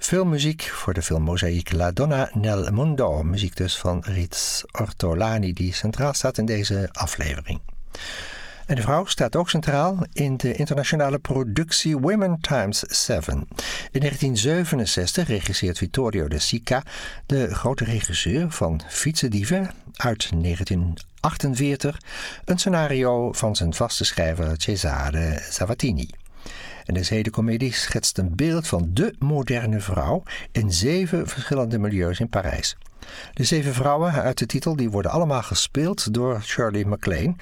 filmmuziek voor de film Mosaïque La Donna nel Mondo. Muziek dus van Riz Ortolani die centraal staat in deze aflevering. En de vrouw staat ook centraal in de internationale productie Women Times 7. In 1967 regisseert Vittorio De Sica, de grote regisseur van Fietsendieven uit 1948, een scenario van zijn vaste schrijver Cesare Zavattini. En de zedenkomedie schetst een beeld van de moderne vrouw in 7 verschillende milieus in Parijs. De 7 vrouwen uit de titel die worden allemaal gespeeld door Shirley MacLaine.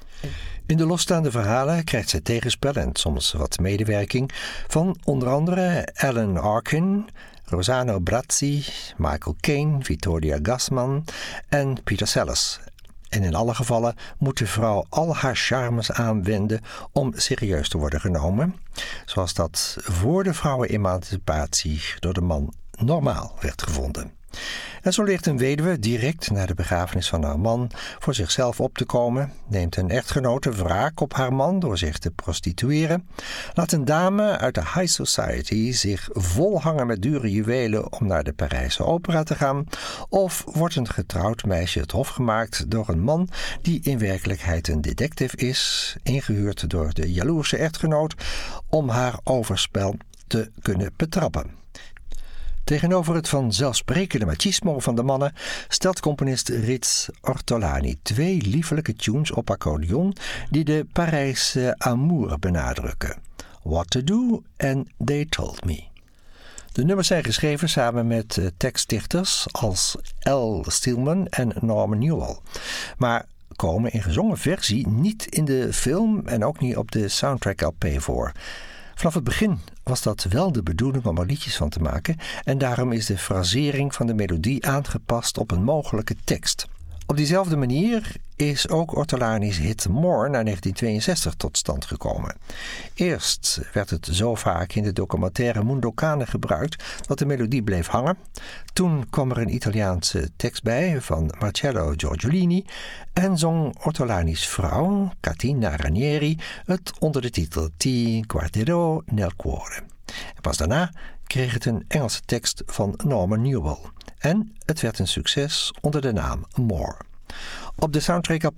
In de losstaande verhalen krijgt zij tegenspel en soms wat medewerking van onder andere Alan Arkin, Rossano Brazzi, Michael Caine, Vittoria Gassman en Peter Sellers. En in alle gevallen moet de vrouw al haar charmes aanwenden om serieus te worden genomen, zoals dat voor de vrouwenemancipatie door de man normaal werd gevonden. En zo leert een weduwe direct na de begrafenis van haar man voor zichzelf op te komen, neemt een echtgenote wraak op haar man door zich te prostitueren, laat een dame uit de high society zich volhangen met dure juwelen om naar de Parijse opera te gaan, of wordt een getrouwd meisje het hof gemaakt door een man die in werkelijkheid een detective is, ingehuurd door de jaloerse echtgenoot om haar overspel te kunnen betrappen. Tegenover het vanzelfsprekende machismo van de mannen stelt componist Riz Ortolani 2 liefelijke tunes op accordeon die de Parijse amour benadrukken. What to Do en They Told Me. De nummers zijn geschreven samen met tekstdichters als L. Steelman en Norman Newell, maar komen in gezongen versie niet in de film en ook niet op de soundtrack LP voor. Vanaf het begin was dat wel de bedoeling om er liedjes van te maken en daarom is de frasering van de melodie aangepast op een mogelijke tekst. Op diezelfde manier is ook Ortolani's hit More naar 1962 tot stand gekomen. Eerst werd het zo vaak in de documentaire Mundo Cane gebruikt dat de melodie bleef hangen. Toen kwam er een Italiaanse tekst bij van Marcello Giorgiolini en zong Ortolani's vrouw, Catina Ranieri, het onder de titel Ti guarderò nel cuore. En pas daarna kreeg het een Engelse tekst van Norman Newell. En het werd een succes onder de naam More. Op de soundtrack LP